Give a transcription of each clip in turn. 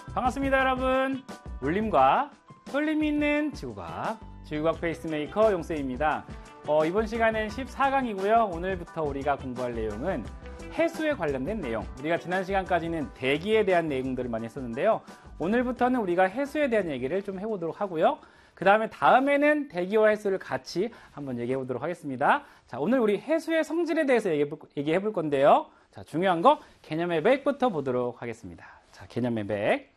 반갑습니다, 여러분. 울림과 떨림이 있는 지구과학 페이스메이커 용쌤입니다. 이번 시간은 14강이고요. 오늘부터 우리가 공부할 내용은 해수에 관련된 내용. 우리가 지난 시간까지는 대기에 대한 내용들을 많이 했었는데요. 오늘부터는 우리가 해수에 대한 얘기를 좀 해보도록 하고요. 그 다음에는 대기와 해수를 같이 한번 얘기해 보도록 하겠습니다. 자, 오늘 우리 해수의 성질에 대해서 얘기해 볼 건데요. 자, 중요한 거 개념의 맥부터 보도록 하겠습니다. 자, 개념의 맥.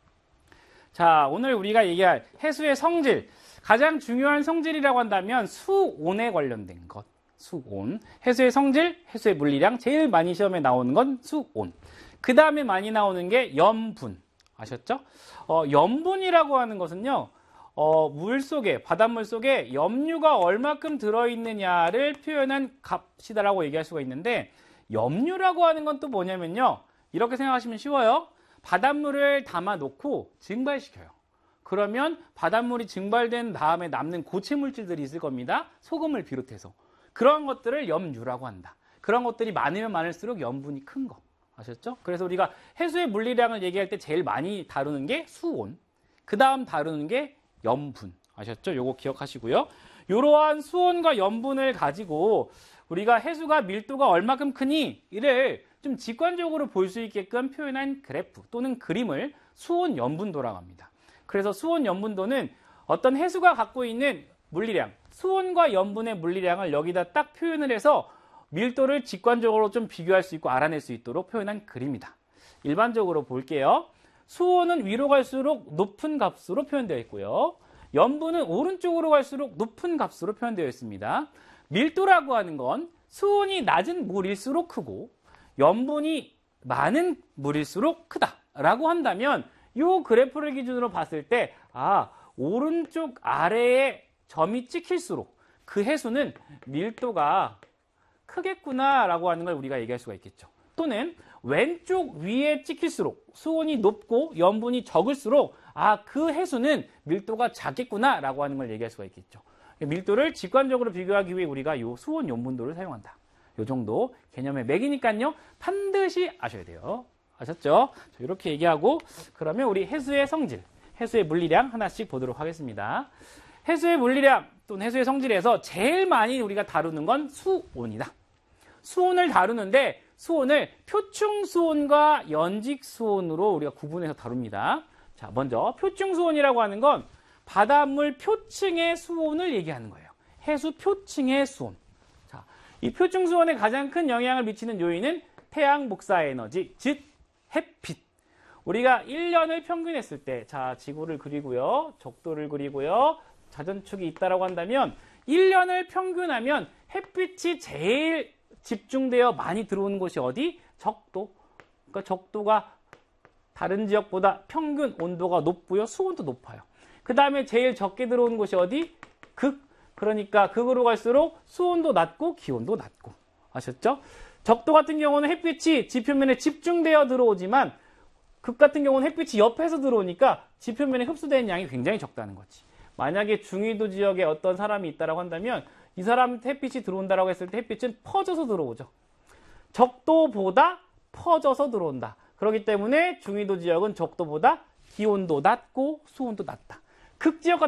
자, 오늘 우리가 얘기할 해수의 성질. 가장 중요한 성질이라고 한다면 수온에 관련된 것. 수온. 해수의 성질, 해수의 물리량. 제일 많이 시험에 나오는 건 수온. 그 다음에 많이 나오는 게 염분. 아셨죠? 염분이라고 하는 것은요. 물 속에, 바닷물 속에 염류가 얼마큼 들어있느냐를 표현한 값이다라고 얘기할 수가 있는데, 염류라고 하는 건 또 뭐냐면요. 이렇게 생각하시면 쉬워요. 바닷물을 담아 놓고 증발시켜요. 그러면 바닷물이 증발된 다음에 남는 고체 물질들이 있을 겁니다. 소금을 비롯해서. 그런 것들을 염류라고 한다. 그런 것들이 많으면 많을수록 염분이 큰 거. 아셨죠? 그래서 우리가 해수의 물리량을 얘기할 때 제일 많이 다루는 게 수온. 그 다음 다루는 게 염분. 아셨죠? 요거 기억하시고요. 이러한 수온과 염분을 가지고 우리가 해수가 밀도가 얼마큼 크니 이를 좀 직관적으로 볼 수 있게끔 표현한 그래프 또는 그림을 수온 염분도라고 합니다. 그래서 수온 염분도는 어떤 해수가 갖고 있는 물리량, 수온과 염분의 물리량을 여기다 딱 표현을 해서 밀도를 직관적으로 좀 비교할 수 있고 알아낼 수 있도록 표현한 그림이다. 일반적으로 볼게요. 수온은 위로 갈수록 높은 값으로 표현되어 있고요. 염분은 오른쪽으로 갈수록 높은 값으로 표현되어 있습니다. 밀도라고 하는 건 수온이 낮은 물일수록 크고 염분이 많은 물일수록 크다라고 한다면 이 그래프를 기준으로 봤을 때 오른쪽 아래에 점이 찍힐수록 그 해수는 밀도가 크겠구나라고 하는 걸 우리가 얘기할 수가 있겠죠. 또는 왼쪽 위에 찍힐수록 수온이 높고 염분이 적을수록 그 해수는 밀도가 작겠구나라고 하는 걸 얘기할 수가 있겠죠. 밀도를 직관적으로 비교하기 위해 우리가 이 수온 염분도를 사용한다. 이 정도 개념의 맥이니까요. 반드시 아셔야 돼요. 아셨죠? 이렇게 얘기하고 그러면 우리 해수의 성질, 해수의 물리량 하나씩 보도록 하겠습니다. 해수의 물리량 또는 해수의 성질에서 제일 많이 우리가 다루는 건 수온이다. 수온을 다루는데 수온을 표충수온과 연직수온으로 우리가 구분해서 다룹니다. 자, 먼저 표충수온이라고 하는 건 바닷물 표층의 수온을 얘기하는 거예요. 해수 표층의 수온. 자, 이 표층수온에 가장 큰 영향을 미치는 요인은 태양 복사 에너지, 즉 햇빛. 우리가 1년을 평균했을 때, 자, 지구를 그리고요, 적도를 그리고요, 자전축이 있다라고 한다면 1년을 평균하면 햇빛이 제일 집중되어 많이 들어오는 곳이 어디? 적도. 그러니까 적도가 다른 지역보다 평균 온도가 높고요, 수온도 높아요. 그 다음에 제일 적게 들어오는 곳이 어디? 극. 그러니까 극으로 갈수록 수온도 낮고 기온도 낮고. 아셨죠? 적도 같은 경우는 햇빛이 지표면에 집중되어 들어오지만 극 같은 경우는 햇빛이 옆에서 들어오니까 지표면에 흡수되는 양이 굉장히 적다는 거지. 만약에 중위도 지역에 어떤 사람이 있다고 한다면 이 사람 햇빛이 들어온다고 했을 때 햇빛은 퍼져서 들어오죠. 적도보다 퍼져서 들어온다. 그렇기 때문에 중위도 지역은 적도보다 기온도 낮고 수온도 낮다. 극지역